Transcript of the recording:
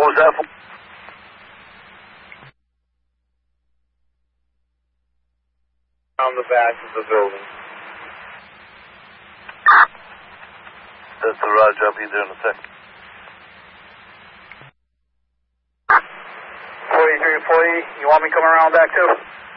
What was that for? On the back of the building. That's the Roger. I'll be there in a second. 4340, you want me coming around back too?